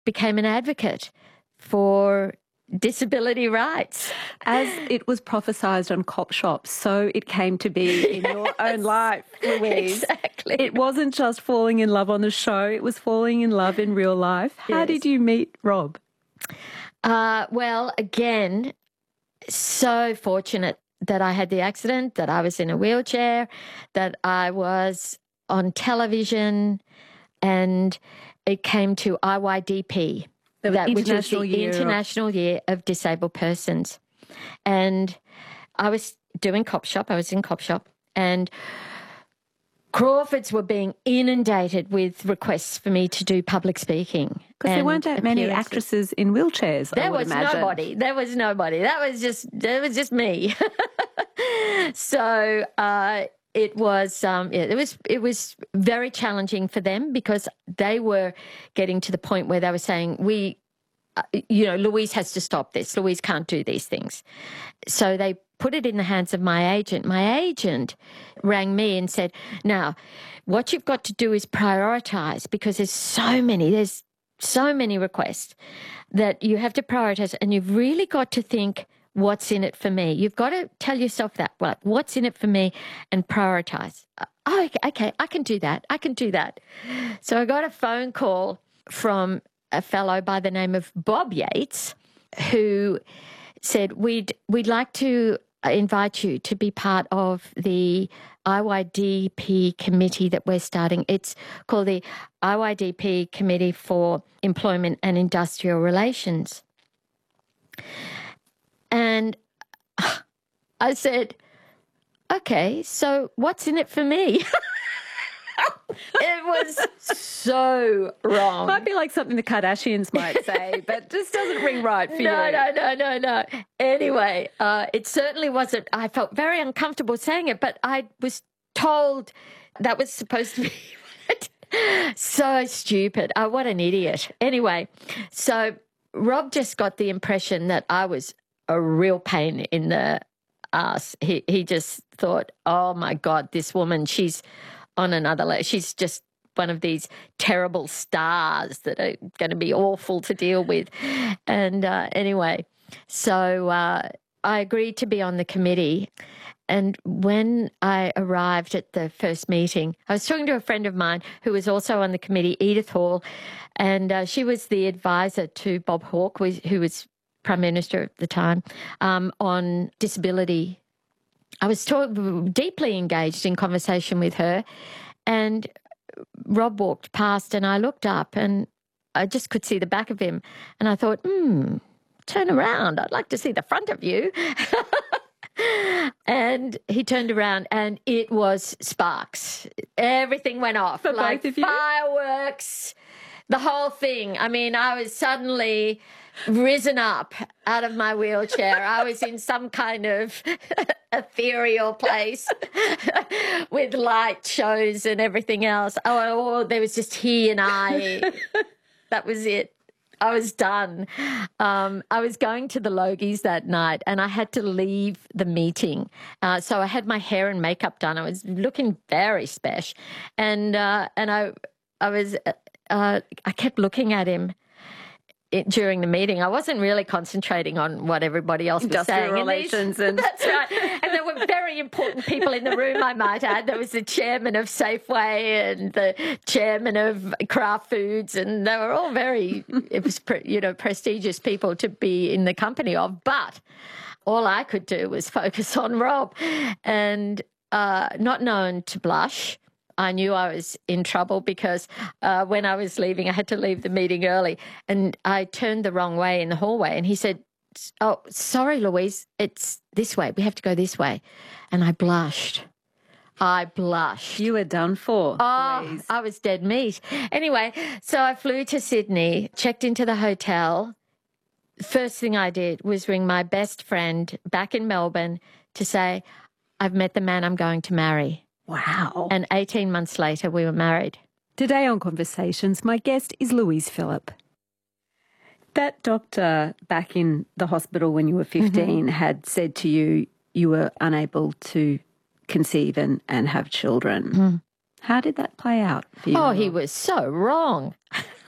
became an advocate for disability rights. As it was prophesied on Cop Shop, so it came to be in your own life, Louise. Exactly. It wasn't just falling in love on the show, it was falling in love in real life. How did you meet Rob? Well, again, so fortunate that I had the accident, that I was in a wheelchair, that I was on television, and it came to IYDP, which is the International Year of Disabled Persons. And I was doing Cop Shop. I was in Cop Shop, and Crawfords were being inundated with requests for me to do public speaking. Because there weren't that many actresses in wheelchairs, I would imagine. There was nobody. That was just me. So it was very challenging for them, because they were getting to the point where they were saying, Louise has to stop this. Louise can't do these things. So they put it in the hands of my agent. My agent rang me and said, now, what you've got to do is prioritise, because there's so many requests that you have to prioritise, and you've really got to think, what's in it for me? You've got to tell yourself that, well, what's in it for me, and prioritise. Oh, okay, I can do that. So I got a phone call from a fellow by the name of Bob Yates, who said, we'd like to invite you to be part of the IYDP committee that we're starting. It's called the IYDP Committee for Employment and Industrial Relations. And I said, okay, so what's in it for me? It was so wrong. Might be like something the Kardashians might say, but just doesn't ring right for you. No. Anyway, it certainly wasn't. I felt very uncomfortable saying it, but I was told that was supposed to be so stupid. Oh, what an idiot. Anyway, so Rob just got the impression that I was a real pain in the ass. He just thought, oh, my God, this woman, she's on another level. She's just one of these terrible stars that are going to be awful to deal with. And anyway, so I agreed to be on the committee. And when I arrived at the first meeting, I was talking to a friend of mine who was also on the committee, Edith Hall, and she was the advisor to Bob Hawke, who was Prime Minister at the time, on disability. I was deeply engaged in conversation with her, and Rob walked past, and I looked up and I just could see the back of him, and I thought, turn around. I'd like to see the front of you. And he turned around, and it was sparks. Everything went off. For like both of you? Fireworks, the whole thing. I mean, I was suddenly risen up out of my wheelchair. I was in some kind of ethereal place with light shows and everything else. Oh, there was just he and I. That was it. I was done. I was going to the Logies that night, and I had to leave the meeting. So I had my hair and makeup done. I was looking very special, and I kept looking at him during the meeting. I wasn't really concentrating on what everybody else was saying. Industrial relations. That's right. And there were very important people in the room, I might add. There was the chairman of Safeway and the chairman of Kraft Foods, and they were all very, prestigious people to be in the company of. But all I could do was focus on Rob, and not known to blush. I knew I was in trouble, because when I was leaving, I had to leave the meeting early, and I turned the wrong way in the hallway, and he said, oh, sorry, Louise, it's this way. We have to go this way. And I blushed. You were done for, Louise. I was dead meat. Anyway, so I flew to Sydney, checked into the hotel. First thing I did was ring my best friend back in Melbourne to say, I've met the man I'm going to marry. Wow. And 18 months later, we were married. Today on Conversations, my guest is Louise Phillip. That doctor back in the hospital when you were 15 had said to you, you were unable to conceive and have children. How did that play out for you? Oh, he was so wrong.